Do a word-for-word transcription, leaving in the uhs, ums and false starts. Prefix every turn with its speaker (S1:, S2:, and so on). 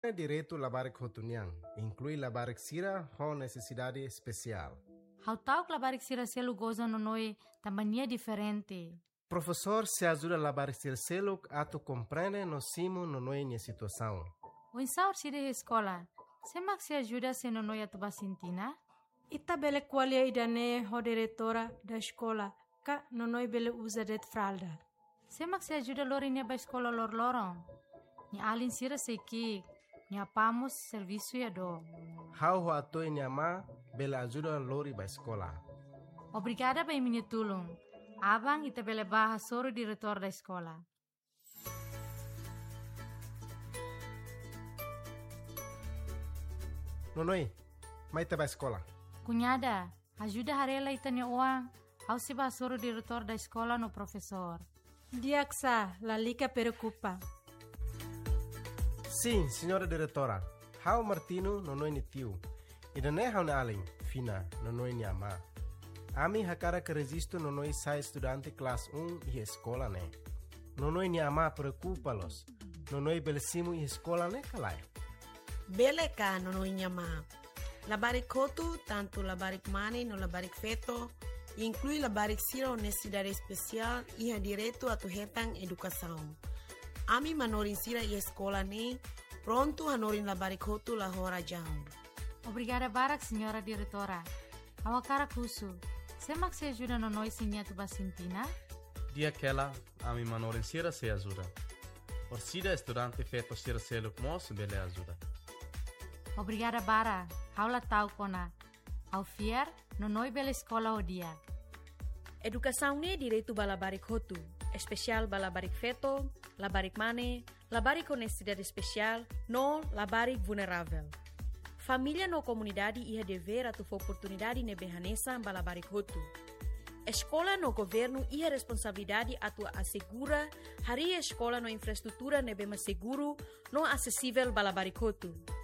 S1: comprende direito labarik hotuniang, inclui labarik sira com necessidade especial.
S2: How tau que labarik sira selo goza no noi tamania diferente.
S1: Professor se ajuda a labarik sira selo ato compreende no simo no noi nia situação.
S2: O insaur sira escola, semak se ajuda se no noi atuba sintina?
S3: Ita bele qualia idane ho diretora da escola, ka no noi bele usa det fralda.
S2: Semak se ajuda lori nia ba escola lor lorong. Ni alin sira seiki, ni apamos serviço ya do.
S1: How ho ato nia ma bele ajuda lori ba escola.
S2: Obrigada ba minha tulung. Abang ita bele baha soro diretor da escola.
S1: Nonoi, mai te ba escola.
S2: Cunhada, ajuda harela ita nia uang. How se ba soro diretor da escola no professor.
S3: Diaksa, la lica preocupa.
S1: Sim, senhora diretora. How Martino nonoi ni tiu. Ida ne how na alin, fina, nonoi ni ama. Ami hakara que resisto nonoi sai estudante class um e escola ne. Nonoi ni ama preocupa-los. Nonoi belesimu e escola ne kalai.
S4: Bele ka nonoi ni ama. Labarik kotu, tanto labarik mane no labarik feto, inclui labarik sira necessidade especial e direito a tu hetang educação. Ami manorin sira e escola ne, pronto hanorin labarik kotu la hora jam.
S2: Obrigada barak, senhora diretora. Awakara kusu. Semak se ajuda no noi sinha tu basintina?
S5: Dia aquela, ami manorin sira se ajuda. Orsida estudante feto sira seluk mos bele ajuda.
S2: Obrigada bara. Haula tau kona. Au fier, no noi bela escola o dia.
S6: Educação ne direito balabarik hotu, especial balabarik feto, labarik mane, labarik com necessidade especial, no labarik vulnerável. Família no comunidade ia dever a tu oportunidade ne behanesa balabarik hotu. Escola no governo ia responsabilidade a tu assegura hari escola no infraestrutura ne bema seguro no acessível balabarik hotu.